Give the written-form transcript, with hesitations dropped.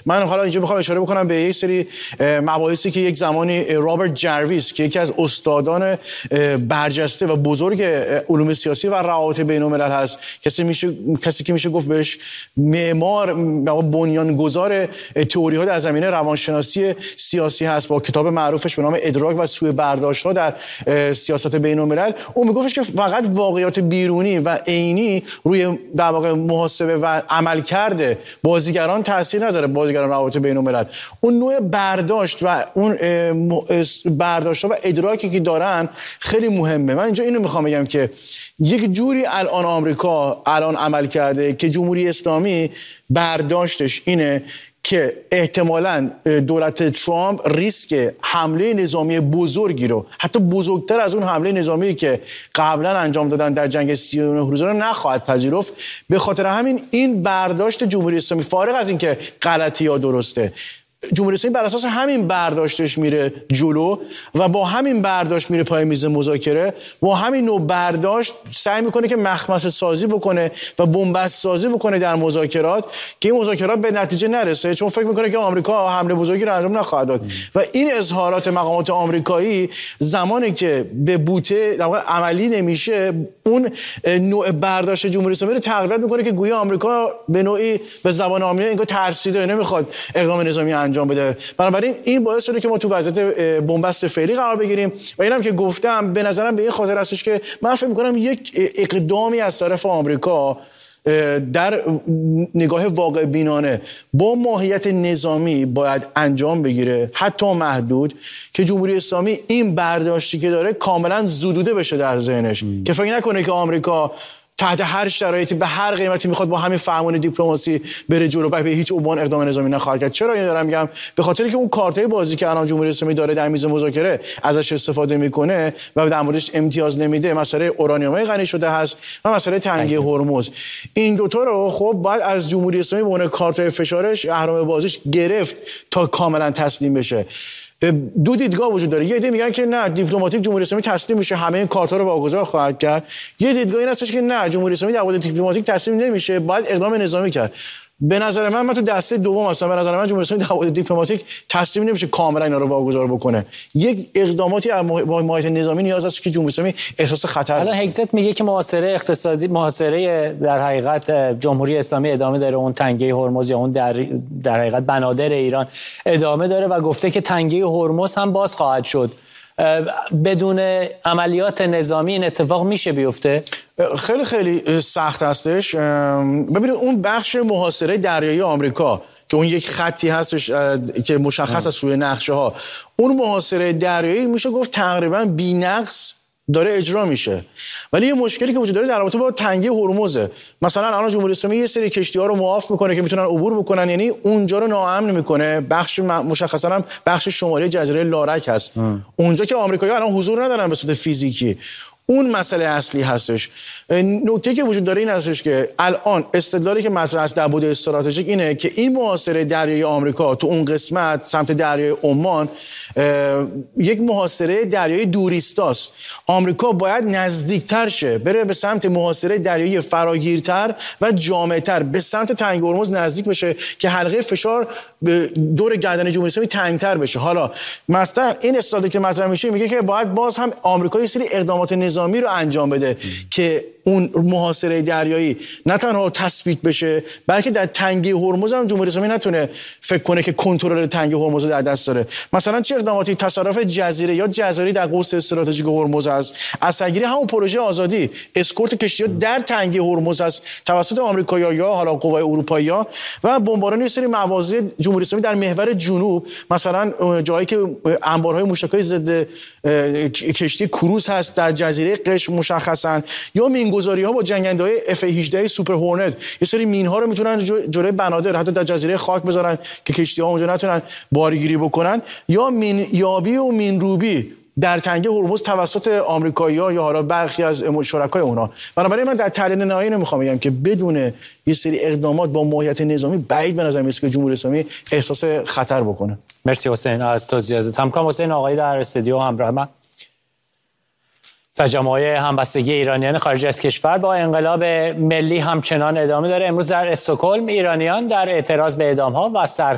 من حالا اینجا میخوام اشاره بکنم به یک سری مباحثی که یک زمانی رابرت جرویس که یکی از استادان برجسته و بزرگ علوم سیاسی و روابط بین‌الملل هست، کسی که میشه گفت بهش معمار و بنیانگذار تئوری‌ها در زمینه روانشناسی سیاسی هست، با کتاب معروفش به نام ادراک و سوء برداشت‌ها در سیاست بین‌الملل. اون میگفتش که فقط واقعیات بیرونی و عینی روی در واقع محاسبه و عملکرد بازیگران تاثیر نذاره، بازیگران روابط بین‌الملل. اون نوع برداشت و اون برداشت‌ها و ادراکی که دارن خیلی مهمه. من اینجا اینو میخوام بگم که یک جوری الان آمریکا عمل کرده که جمهوری اسلامی برداشتش اینه که احتمالاً دولت ترامپ ریسک حمله نظامی بزرگی رو، حتی بزرگتر از اون حمله نظامی که قبلا انجام دادن در جنگ 39 روزه رو نخواهد پذیرفت. به خاطر همین این برداشت جمهوری اسلامی، فارغ از این که غلطی یا درسته، جمهوری اسلامی بر اساس همین برداشتش میره جلو و با همین برداشت میره پای میز مذاکره، با همین نوع برداشت سعی میکنه که مخمصه سازی بکنه و بنبست سازی بکنه در مذاکرات که این مذاکرات به نتیجه نرسه، چون فکر میکنه که آمریکا حمله بزرگی رو انجام نخواهد داد. و این اظهارات مقامات آمریکایی زمانی که به بوته عملی نمیشه، اون نوع برداشت جمهوری اسلامی رو تقویت میکنه که گویا آمریکا به نوعی به زبان عامیه انگار ترسیده، نمیخواد اقدام نظامی انجام بده. بنابراین این باعث شده که ما تو وضعیت بنبست فعلی قرار بگیریم و اینم که گفتم به نظرم به این خاطر هستش که من فکر می‌کنم یک اقدامی از طرف آمریکا در نگاه واقع بینانه با ماهیت نظامی باید انجام بگیره، حتی محدود، که جمهوری اسلامی این برداشتی که داره کاملا زدوده بشه در ذهنش، که فکر نکنه که آمریکا تحت هر شرایطی به هر قیمتی میخواد با همین فهمان دیپلماسی بره جلو و به هیچ عنوان اقدام نظامی نخواهد کرد. چرا اینو دارم میگم؟ به خاطر که اون کارتای بازی که الان جمهوری اسلامی داره در میز مذاکره ازش استفاده میکنه و در موردش امتیاز نمیده، مسئله اورانیوم غنی شده هست و مسئله تنگی هرمز. این دوتا رو خب باید از جمهوری اسلامی به عنوان کارتای فشارش، اهرم بازیش گرفت تا کاملا تسلیم بشه. دو دیدگاه وجود داره. یه عده میگن که نه، دیپلماتیک جمهوری اسلامی تسلیم میشه، همه این کارتا رو واگذار خواهد کرد. یه دیدگاه این هستش که نه، جمهوری اسلامی در مورد دیپلماتیک تسلیم نمیشه، باید اقدام نظامی کرد. به نظر من تو دسته دوم هستم. به نظر من جمهوری اسلامی در مورد دیپلماتیک تسلیم نمیشه کاملا اینا رو واگذار بکنه. یک اقداماتی با ماهیت نظامی نیاز است که جمهوری اسلامی احساس خطر. حالا هگزت میگه که محاصره اقتصادی، محاصره در حقیقت جمهوری اسلامی ادامه داره، اون تنگه هرمز یا اون در حقیقت بنادر ایران ادامه داره و گفته که تنگه هرمز هم باز خواهد شد. بدون عملیات نظامی این اتفاق میشه بیفته؟ خیلی خیلی سخت هستش. ببینید اون بخش محاصره دریایی آمریکا که اون یک خطی هستش که مشخص است روی نقشه ها، اون محاصره دریایی میشه گفت تقریبا بی‌نقص داره اجرا میشه. ولی یه مشکلی که وجود داره در رابطه با تنگه هرمزه. مثلا الان جمهوری اسلامی یه سری کشتی‌ها رو معاف میکنه که میتونن عبور بکنن، یعنی اونجا رو ناامن میکنه. بخش مشخصا هم بخش شمالی جزیره لارک هست، اونجا که آمریکایی‌ها الان حضور ندارن به صورت فیزیکی. اون مسئله اصلی هستش. نکته که وجود داره این هستش که الان استدلالی که مطرح است در بعد استراتژیک اینه که این محاصره دریایی آمریکا تو اون قسمت سمت دریای عمان یک محاصره دریایی دوریستاست. آمریکا باید نزدیکتر شه، بره به سمت محاصره دریایی فراگیرتر و جامع‌تر، به سمت تنگ هرمز نزدیک بشه که حلقه فشار به دور گردن جمهوری اسلامی تنگتر بشه. حالا مثلا این استدلالی که مطرح میشه میگه که باید باز هم آمریکا یه سری اقدامات نظامی رو انجام بده که اون محاصره دریایی نه تنها تثبیت بشه، بلکه در تنگه هرمز هم جمهوری اسلامی نتونه فکر کنه که کنترل تنگه هرمز در دست داره. مثلا چه اقداماتی؟ تصرف جزیره یا جزایر در قوس استراتژیک هرمز است، اثرگیری همون پروژه آزادی، اسکورت کشتی‌ها در تنگه هرمز است توسط آمریکایی‌ها یا حالا قوای اروپایی‌ها و بمباران یه سری مواضع جمهوری اسلامی در محور جنوب، مثلا جایی که انبارهای موشک‌های ضد کشتی کروز هست در جزیره قشم مشخصاً، یا مینگذاری‌ها با جنگنده‌های F-18 سوپر هورنت. یه سری مین‌ها رو میتونن جلوی بنادر حتی در جزیره خاک بذارن که کشتی‌ها اونجا نتونن بارگیری بکنن، یا مینیابی و مینروبی در تنگه هرمز توسط آمریکایی‌ها یا حالا برخی از شرکای اونها. بنابراین من در تحلیل نهایی نمیخوام بگم که بدون یه سری اقدامات با ماهیت نظامی بعید به نظر میاد که جمهوری اسلامی احساس خطر بکنه. مرسی حسین از توضیحاتت. همکارم حسین آقایی در استودیو همراه من. تجمع همبستگی ایرانیان خارج از کشور با انقلاب ملی همچنان ادامه داره. امروز در استکهلم ایرانیان در اعتراض به اعدام‌ها و